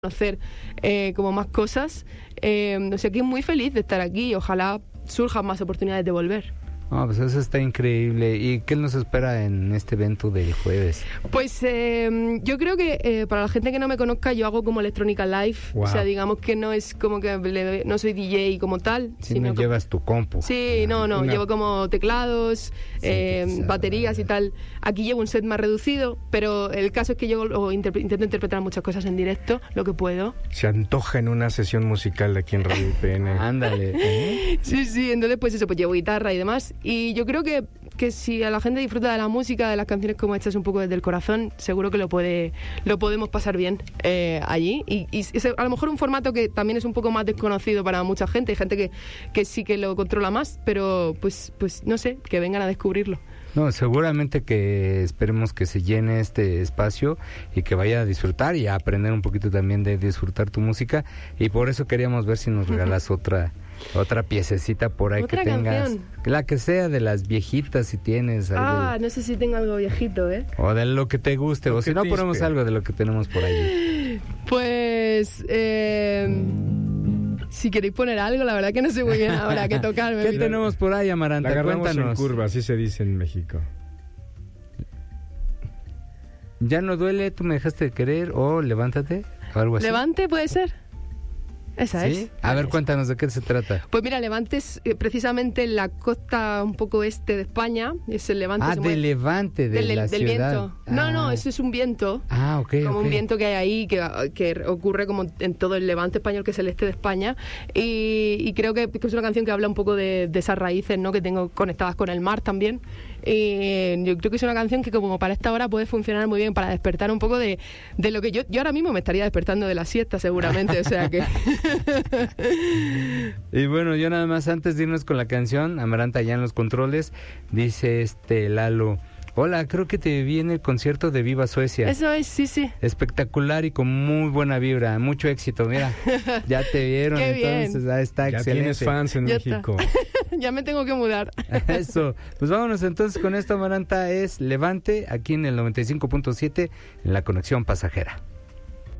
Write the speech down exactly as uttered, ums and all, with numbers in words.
conocer eh, como más cosas, eh, o sea que muy feliz de estar aquí y ojalá surjan más oportunidades de volver. Ah, pues eso está increíble. ¿Y qué nos espera en este evento del jueves? Pues eh, yo creo que eh, para la gente que no me conozca, yo hago como electrónica live. Wow. O sea, digamos que no es como que le, no soy D J como tal. Si no que, llevas tu compu. Sí, no, no, Una... llevo como teclados, sí, eh, baterías y tal. Aquí llevo un set más reducido, pero el caso es que yo lo interp- intento interpretar muchas cosas en directo, lo que puedo. Se antoja en una sesión musical aquí en Radio I P N. Ándale. ¿eh? Sí, sí, entonces pues eso, pues llevo guitarra y demás. Y yo creo que, que si a la gente disfruta de la música, de las canciones como hechas un poco desde el corazón, seguro que lo puede lo podemos pasar bien eh, allí. Y, y es a lo mejor un formato que también es un poco más desconocido para mucha gente. Hay gente que, que sí que lo controla más, pero pues, pues no sé, que vengan a descubrirlo. No, seguramente que esperemos que se llene este espacio y que vaya a disfrutar y a aprender un poquito también de disfrutar tu música. Y por eso queríamos ver si nos regalas otra... Otra piececita por ahí que tengas. Canción? La que sea, de las viejitas, si tienes algo. Ah, no sé si tengo algo viejito, ¿eh? O de lo que te guste, lo o si no ponemos inspira. Algo de lo que tenemos por ahí. Pues, eh, si queréis poner algo, la verdad que no sé muy bien ahora qué tocarme. ¿Qué mira. Tenemos por ahí, Amaranta? La agarramos Cuéntanos. En curva, así se dice en México. ¿Ya no duele? ¿Tú me dejaste de querer? ¿O levántate? ¿O algo así? ¿Levante puede ser? Esa ¿Sí? es. A ver, cuéntanos de qué se trata. Pues mira, Levante es eh, precisamente en la costa un poco este de España. Es el Levante. Ah, de Levante, de del, la del ciudad. Viento. Ah. No, no, eso es un viento. Ah, ok, Como okay. un viento que hay ahí, que, que ocurre como en todo el Levante español, que es el este de España. Y, y creo que, que es una canción que habla un poco de, de esas raíces, ¿no?, que tengo conectadas con el mar también. Y yo creo que es una canción que como para esta hora puede funcionar muy bien para despertar un poco de, de lo que yo, yo ahora mismo me estaría despertando de la siesta seguramente, o sea que... Y bueno, yo nada más antes de irnos con la canción, Amaranta ya en los controles, dice este Lalo: hola, creo que te vi en el concierto de Viva Suecia. Eso es, sí, sí. Espectacular y con muy buena vibra, mucho éxito, mira. Ya te vieron, Qué entonces, bien. ah, está ya excelente. Tienes fans en ya México. Ya me tengo que mudar. Eso, pues vámonos entonces con esto, Amaranta, es Levante, aquí en el noventa y cinco punto siete, en la Conexión Pasajera.